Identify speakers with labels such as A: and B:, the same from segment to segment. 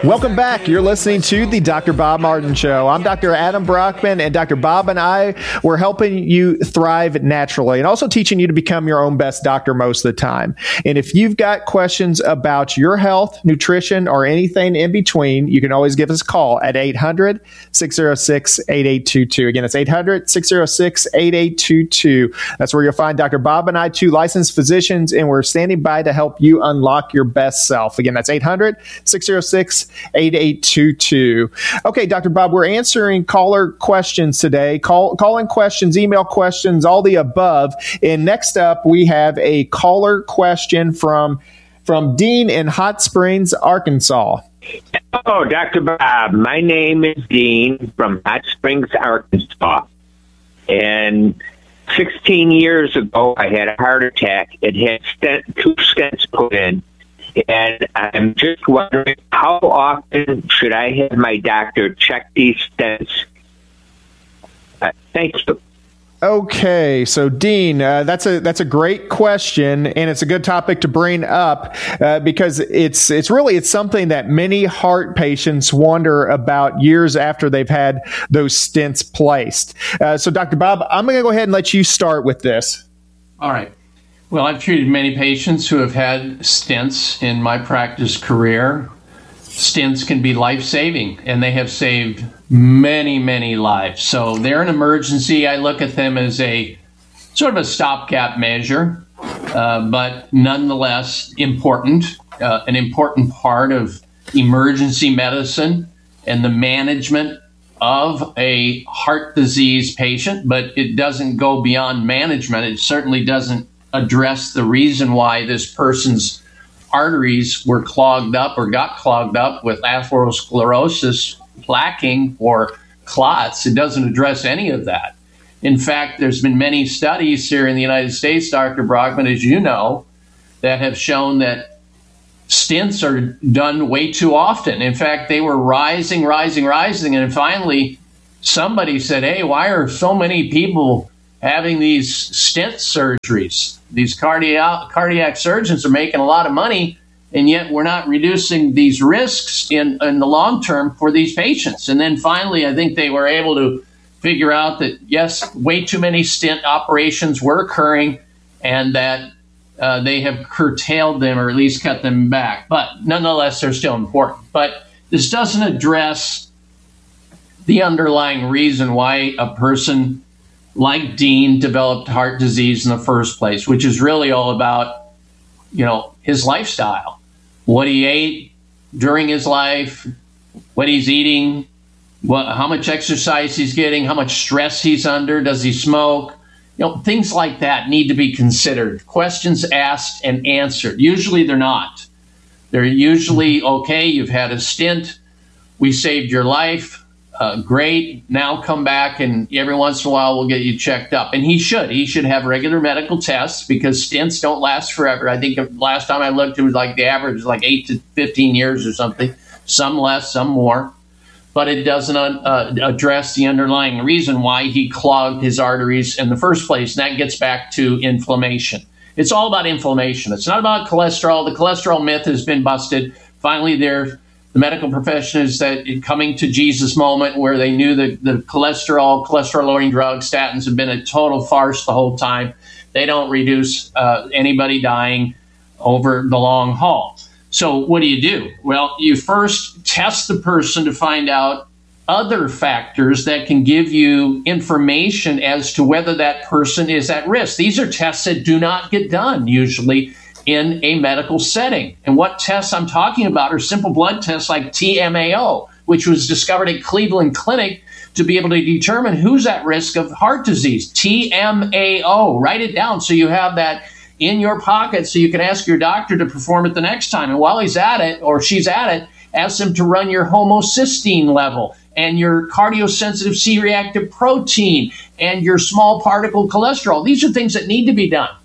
A: Welcome back. You're listening to the Dr. Bob Martin Show. I'm Dr. Adam Brockman, and Dr. Bob and I were helping you thrive naturally and also teaching you to become your own best doctor most of the time. And if you've got questions about your health, nutrition, or anything in between, you can always give us a call at 800-606-8822. Again, it's 800-606-8822. That's where you'll find Dr. Bob and I, two licensed physicians, and we're standing by to help you unlock your best self. Again, that's 800-606-8822. Okay, Dr. Bob, we're answering caller questions today. Call-in questions, email questions, all the above. And next up, we have a caller question from Dean in Hot Springs, Arkansas.
B: Hello, Dr. Bob. My name is Dean from Hot Springs, Arkansas. And 16 years ago, I had a heart attack. It had two stents put in. And I'm just wondering, how often should I have my doctor check these stents? Thank you.
A: Okay, so Dean, that's a great question, and it's a good topic to bring up because it's something that many heart patients wonder about years after they've had those stents placed. So, Dr. Bob, I'm going to go ahead and let you start with this.
C: All right. Well, I've treated many patients who have had stents in my practice career. Stents can be life-saving, and they have saved many, many lives. So they're an emergency. I look at them as a sort of a stopgap measure, but nonetheless important, an important part of emergency medicine and the management of a heart disease patient. But it doesn't go beyond management. It certainly doesn't address the reason why this person's arteries were clogged up or got clogged up with atherosclerosis, plaquing, or clots. It doesn't address any of that. In fact, there's been many studies here in the United States, Dr. Brockman, as you know, that have shown that stents are done way too often. In fact, they were rising, and finally somebody said, hey, why are so many people having these stent surgeries? These cardiac surgeons are making a lot of money, and yet we're not reducing these risks in the long term for these patients. And then finally, I think they were able to figure out that, yes, way too many stent operations were occurring, and that they have curtailed them or at least cut them back. But nonetheless, they're still important. But this doesn't address the underlying reason why a person like Dean developed heart disease in the first place, which is really all about, his lifestyle, what he ate during his life, what he's eating, how much exercise he's getting, how much stress he's under, does he smoke? Things like that need to be considered. Questions asked and answered. Usually they're not. They're usually, okay, you've had a stent, we saved your life. Great. Now come back, and every once in a while we'll get you checked up. And he should have regular medical tests, because stents don't last forever. I think last time I looked, it was like the average was like 8 to 15 years or something. Some less, some more. But it doesn't address the underlying reason why he clogged his arteries in the first place. And that gets back to inflammation. It's all about inflammation. It's not about cholesterol. The cholesterol myth has been busted. Finally, the medical profession is that coming to Jesus moment where they knew that the cholesterol-lowering drugs, statins, have been a total farce the whole time. They don't reduce anybody dying over the long haul. So what do? Well, you first test the person to find out other factors that can give you information as to whether that person is at risk. These are tests that do not get done usually in a medical setting. And what tests I'm talking about are simple blood tests like TMAO, which was discovered at Cleveland Clinic to be able to determine who's at risk of heart disease. TMAO, write it down so you have that in your pocket so you can ask your doctor to perform it the next time. And while he's at it, or she's at it, ask them to run your homocysteine level and your cardiosensitive C-reactive protein and your small particle cholesterol. These are things that need to be done.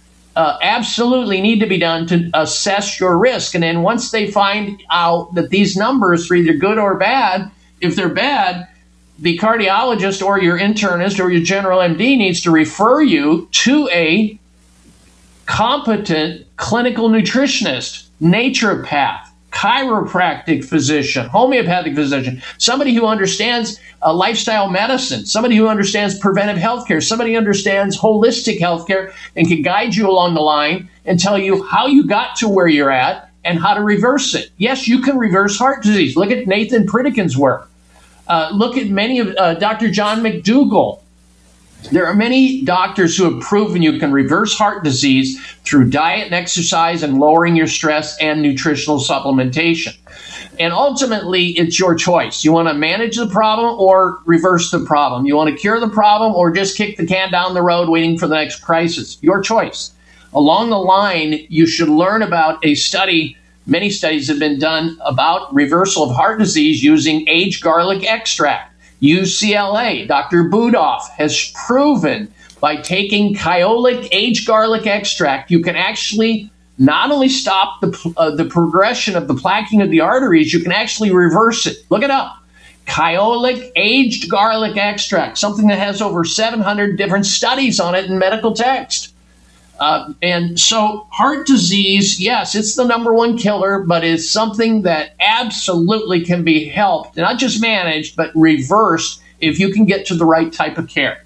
C: Absolutely need to be done to assess your risk. And then once they find out that these numbers are either good or bad, if they're bad, the cardiologist or your internist or your general MD needs to refer you to a competent clinical nutritionist, naturopath, chiropractic physician, homeopathic physician, somebody who understands lifestyle medicine, somebody who understands preventive healthcare, somebody who understands holistic healthcare and can guide you along the line and tell you how you got to where you're at and how to reverse it. Yes, you can reverse heart disease. Look at Nathan Pritikin's work. Look at many of Dr. John McDougall. There are many doctors who have proven you can reverse heart disease through diet and exercise and lowering your stress and nutritional supplementation. And ultimately, it's your choice. You want to manage the problem or reverse the problem. You want to cure the problem or just kick the can down the road waiting for the next crisis. Your choice. Along the line, you should learn about a study. Many studies have been done about reversal of heart disease using aged garlic extract. UCLA, Dr. Budoff has proven by taking Kyolic aged garlic extract, you can actually not only stop the progression of the plaquing of the arteries, you can actually reverse it. Look it up. Kyolic aged garlic extract, something that has over 700 different studies on it in medical text. And so heart disease, yes, it's the number one killer, but it's something that absolutely can be helped, not just managed, but reversed if you can get to the right type of care.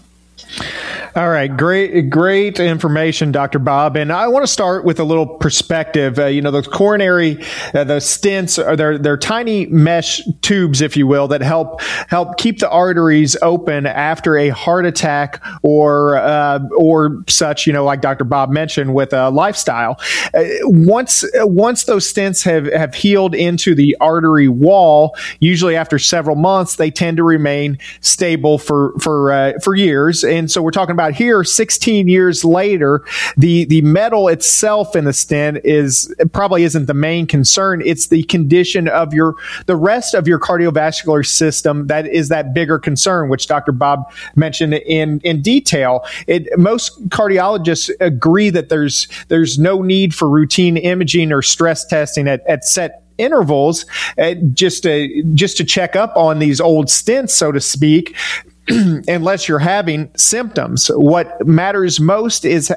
A: All right. Great information, Dr. Bob. And I want to start with a little perspective. The coronary, the stents are they're tiny mesh tubes, if you will, that help keep the arteries open after a heart attack or such, like Dr. Bob mentioned with a lifestyle. Once those stents have healed into the artery wall, usually after several months, they tend to remain stable for years. And so we're talking about here 16 years later, the metal itself in the stent probably isn't the main concern. It's the condition of the rest of your cardiovascular system that is that bigger concern, which Dr. Bob mentioned in detail. Most cardiologists agree that there's no need for routine imaging or stress testing at set intervals, just to check up on these old stents, so to speak. Unless you're having symptoms. What matters most is